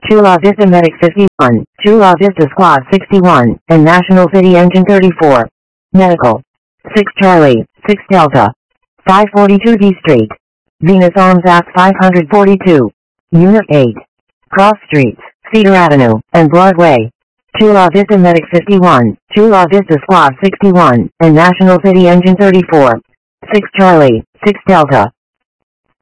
Chula Vista Medic 51, Chula Vista Squad 61, and National City Engine 34. Medical. 6 Charlie, 6 Delta. 542 D Street. Venus Arms Act 542. Unit 8. Cross Streets, Cedar Avenue, and Broadway. Chula Vista Medic 51, Chula Vista Squad 61, and National City Engine 34. 6 Charlie, 6 Delta.